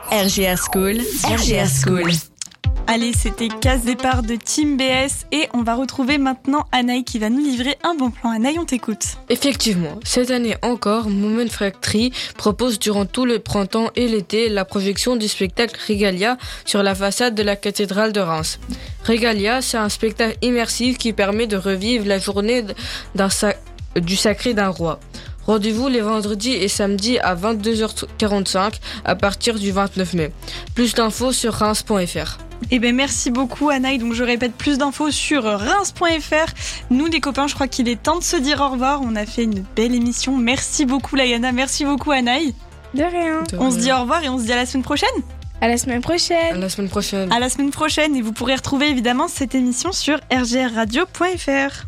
RGR School, RGR School. Allez, c'était Casse départ de Team BS et on va retrouver maintenant Anaï qui va nous livrer un bon plan. Anaï, on t'écoute. Effectivement, cette année encore, Moment Factory propose durant tout le printemps et l'été la projection du spectacle Régalia sur la façade de la cathédrale de Reims. Régalia, c'est un spectacle immersif qui permet de revivre la journée du sacré d'un roi. Rendez-vous les vendredis et samedis à 22h45 à partir du 29 mai. Plus d'infos sur reims.fr. Eh ben merci beaucoup Anaï, donc je répète plus d'infos sur reims.fr. Nous les copains, je crois qu'il est temps de se dire au revoir, on a fait une belle émission. Merci beaucoup Layana, merci beaucoup Anaï. De rien. On se dit au revoir et on se dit à la semaine prochaine. À la semaine prochaine. À la semaine prochaine. À la semaine prochaine et vous pourrez retrouver évidemment cette émission sur rgrradio.fr.